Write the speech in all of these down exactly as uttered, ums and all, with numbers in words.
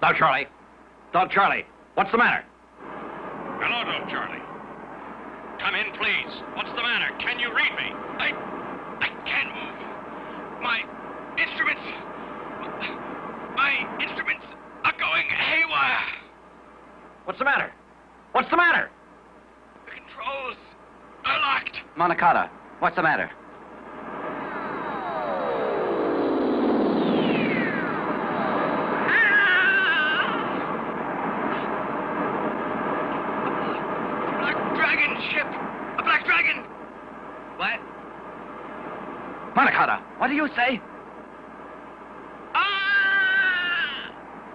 Dog Charlie. Dog Charlie. What's the matter? Hello, Dog Charlie. Come in, please. What's the matter? Can you read me? I... I can't move. My instruments... My instruments are going haywire. What's the matter? What's the matter? The controls are locked. Monicata, what's the matter? Ship! A black dragon! What? Monicata, what do you say? Ah!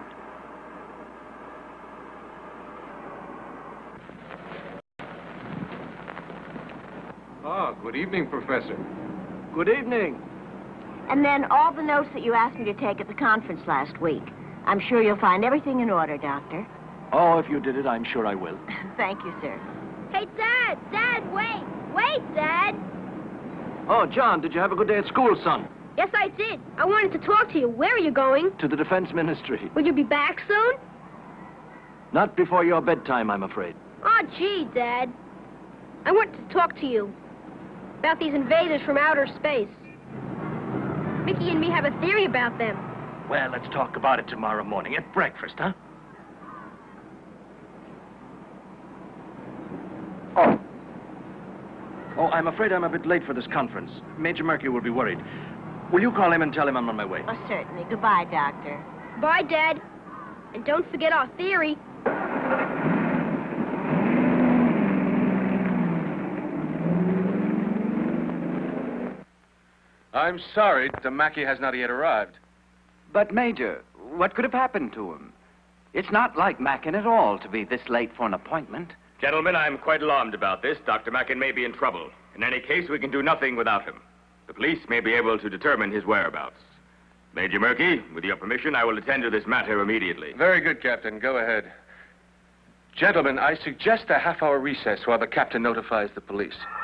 Ah, good evening, Professor. Good evening. And then all the notes that you asked me to take at the conference last week. I'm sure you'll find everything in order, Doctor. Oh, if you did it, I'm sure I will. Thank you, sir. Hey, Dad! Dad, wait! Wait, Dad! Oh, John, did you have a good day at school, son? Yes, I did. I wanted to talk to you. Where are you going? To the Defense Ministry. Will you be back soon? Not before your bedtime, I'm afraid. Oh, gee, Dad. I wanted to talk to you about these invaders from outer space. Mickey and me have a theory about them. Well, let's talk about it tomorrow morning at breakfast, huh? Oh. Oh, I'm afraid I'm a bit late for this conference. Major Murky will be worried. Will you call him and tell him I'm on my way? Oh, certainly. Goodbye, Doctor. Bye, Dad. And don't forget our theory. I'm sorry, Doctor Mackey has not yet arrived. But, Major, what could have happened to him? It's not like Mackin at all to be this late for an appointment. Gentlemen, I'm quite alarmed about this. Doctor Mackin may be in trouble. In any case, we can do nothing without him. The police may be able to determine his whereabouts. Major Murky, with your permission, I will attend to this matter immediately. Very good, Captain. Go ahead. Gentlemen, I suggest a half-hour recess while the captain notifies the police.